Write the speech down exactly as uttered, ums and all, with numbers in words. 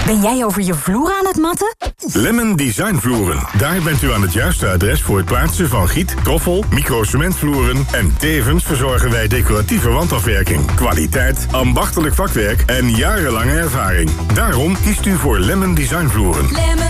Ben jij over je vloer aan het matten? Lemon Design Vloeren. Daar bent u aan het juiste adres voor het plaatsen van giet, troffel, microcementvloeren en tevens verzorgen wij decoratieve wandafwerking. Kwaliteit, ambachtelijk vakwerk en jarenlange ervaring. Daarom kiest u voor Lemon Design Vloeren.